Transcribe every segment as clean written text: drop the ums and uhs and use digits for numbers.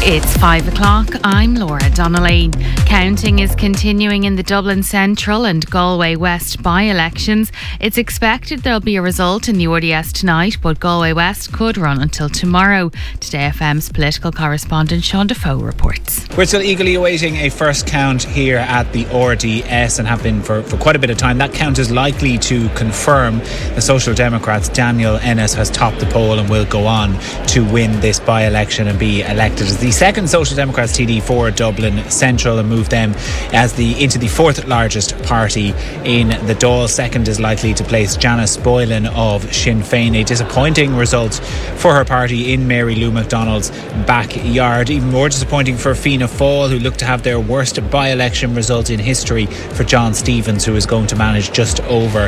It's 5 o'clock. I'm Laura Donnelly. Counting is continuing in the Dublin Central and Galway West by-elections. It's expected there'll be a result in the RDS tonight, but Galway West could run until tomorrow. Today FM's political correspondent Sean Defoe reports. We're still eagerly awaiting a first count here at the RDS and have been for quite a bit of time. That count is likely to confirm the Social Democrats' Daniel Ennis has topped the poll and will go on to win this by-election and be elected as the second Social Democrats TD for Dublin Central and move them into the fourth largest party in the Dáil. Second is likely to place Janice Boylan of Sinn Féin. A disappointing result for her party in Mary Lou McDonald's backyard. Even more disappointing for Fianna Fáil, who look to have their worst by-election result in history for John Stevens, who is going to manage just over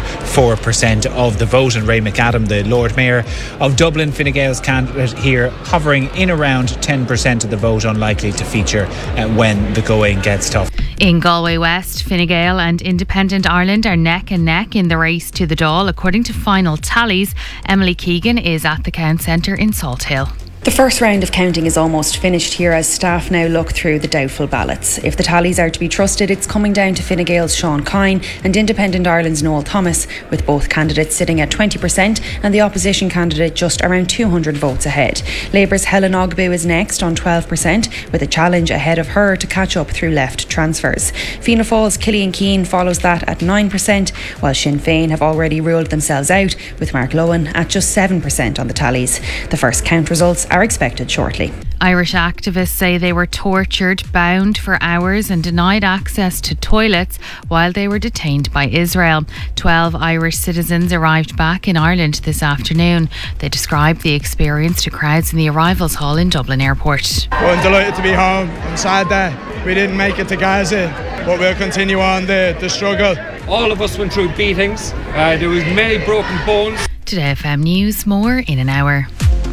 4% of the vote. And Ray McAdam, the Lord Mayor of Dublin, Fine Gael's candidate here, hovering in around 10% of the vote, unlikely to feature when the going gets tough. In Galway West, Fine Gael and Independent Ireland are neck and neck in the race to the Dáil. According to final tallies, Emily Keegan is at the Count Centre in Salthill. The first round of counting is almost finished here as staff now look through the doubtful ballots. If the tallies are to be trusted, it's coming down to Fine Gael's Sean Kine and Independent Ireland's Noel Thomas, with both candidates sitting at 20% and the opposition candidate just around 200 votes ahead. Labour's Helen Ogbu is next on 12%, with a challenge ahead of her to catch up through left transfers. Fianna Fáil's Killian Keane follows that at 9%, while Sinn Féin have already ruled themselves out, with Mark Lohan at just 7% on the tallies. The first count results are expected shortly. Irish activists say they were tortured, bound for hours and denied access to toilets while they were detained by Israel. 12 Irish citizens arrived back in Ireland this afternoon. They described the experience to crowds in the arrivals hall in Dublin Airport. Well, I'm delighted to be home. I'm sad that we didn't make it to Gaza, but we'll continue on the struggle. All of us went through beatings. There was many broken bones. Today FM News, more in an hour.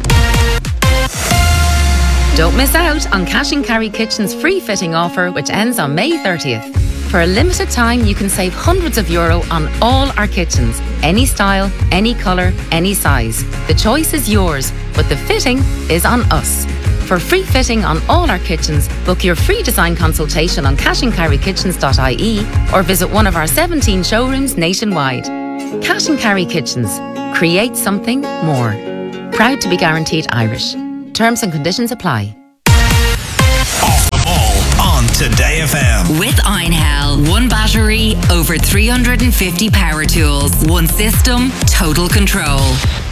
Don't miss out on Cash and Carry Kitchen's free fitting offer, which ends on May 30th. For a limited time, you can save hundreds of euro on all our kitchens. Any style, any colour, any size. The choice is yours, but the fitting is on us. For free fitting on all our kitchens, book your free design consultation on cashandcarrykitchens.ie or visit one of our 17 showrooms nationwide. Cash and Carry Kitchens. Create something more. Proud to be guaranteed Irish. Terms and conditions apply. Off the ball on Today FM. With Einhell. One battery, over 350 power tools. One system, total control.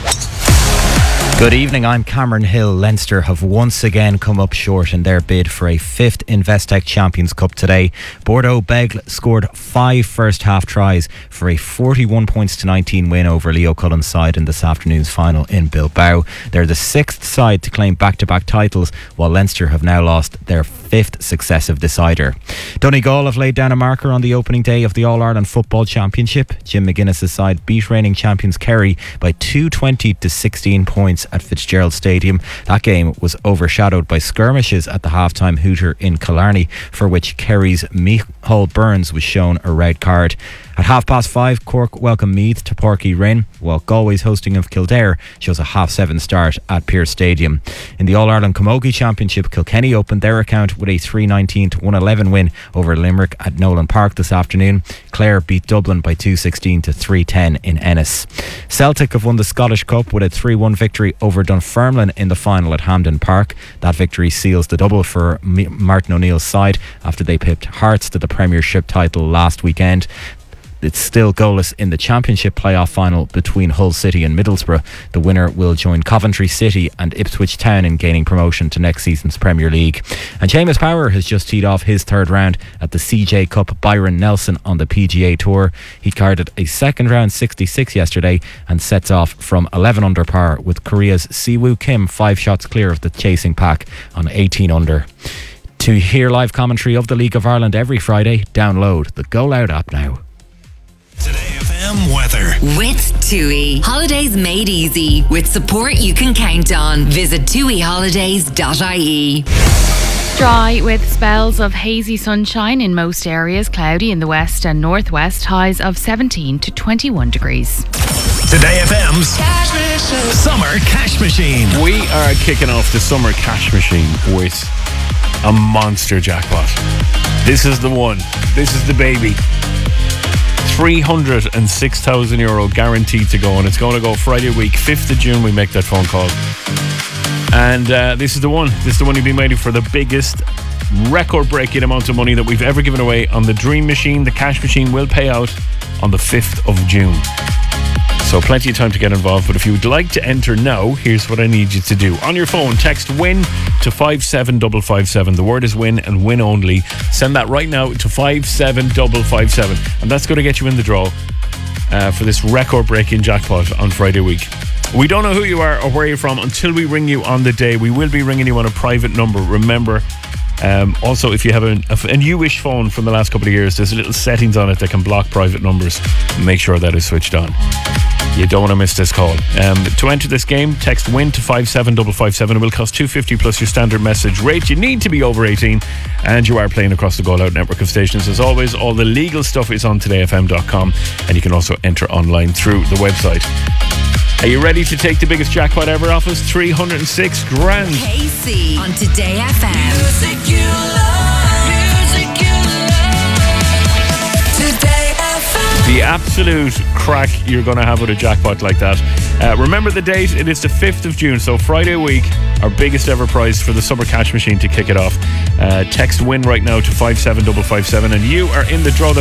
Good evening, I'm Cameron Hill. Leinster have once again come up short in their bid for a fifth Investec Champions Cup today. Bordeaux Bègles scored 5 first half tries for a 41 points to 19 win over Leo Cullen's side in this afternoon's final in Bilbao. They're the 6th side to claim back-to-back titles, while Leinster have now lost their 5th successive decider. Donegal have laid down a marker on the opening day of the All-Ireland Football Championship. Jim McGuinness's side beat reigning champions Kerry by 220 to 16 points at Fitzgerald Stadium. That game was overshadowed by skirmishes at the half-time hooter in Killarney, for which Kerry's Micheál Burns was shown a red card. At 5:30, Cork welcome Meath to Páirc Uí Rinn, while Galway's hosting of Kildare shows a 7:30 start at Pearse Stadium. In the All-Ireland Camogie Championship, Kilkenny opened their account with a 319 to 111 win over Limerick at Nolan Park this afternoon. Clare beat Dublin by 216 to 310 in Ennis. Celtic have won the Scottish Cup with a 3-1 victory over Dunfermline in the final at Hampden Park. That victory seals the double for Martin O'Neill's side after they pipped Hearts to the Premiership title last weekend. It's still goalless in the Championship playoff final between Hull City and Middlesbrough. The winner will join Coventry City and Ipswich Town in gaining promotion to next season's Premier League. And Seamus Power has just teed off his third round at the CJ Cup Byron Nelson on the PGA Tour. He carded a second round 66 yesterday and sets off from 11 under par, with Korea's Siwoo Kim 5 shots clear of the chasing pack on 18 under. To hear live commentary of the League of Ireland every Friday, download the Go Loud app now. Today FM weather. With TUI. Holidays made easy. With support you can count on. Visit tuiholidays.ie. Dry with spells of hazy sunshine in most areas. Cloudy in the west and northwest. Highs of 17 to 21 degrees. Today FM's Summer Cash Machine. We are kicking off the Summer Cash Machine with a monster jackpot. This is the one. This is the baby. €306,000 guaranteed to go, and it's going to go Friday week, 5th of June. We make that phone call. And this is the one. This is the one you've been waiting for. The biggest record-breaking amount of money that we've ever given away on the Dream Machine. The Cash Machine will pay out on the 5th of June. So plenty of time to get involved, but if you would like to enter now, here's what I need you to do. On your phone, text WIN to 57557. The word is WIN and WIN only. Send that right now to 57557, and that's going to get you in the draw for this record-breaking jackpot on Friday week. We don't know who you are or where you're from until we ring you on the day. We will be ringing you on a private number, remember. Also, if you have a newish phone from the last couple of years, there's little settings on it that can block private numbers. Make sure that is switched on. You don't want to miss this call. To enter this game, text WIN to 57557. It will cost $2.50 plus your standard message rate. You need to be over 18, and you are playing across the Go Loud network of stations. As always, all the legal stuff is on todayfm.com, and you can also enter online through the website. Are you ready to take the biggest jackpot ever off us? 306 grand. KC on Today FM. Music you love. Music you love. Today FM. The absolute crack you're going to have with a jackpot like that. Remember the date, it is the 5th of June, so Friday week, our biggest ever prize for the Summer Cash Machine to kick it off. Text WIN right now to 57557, and you are in the draw.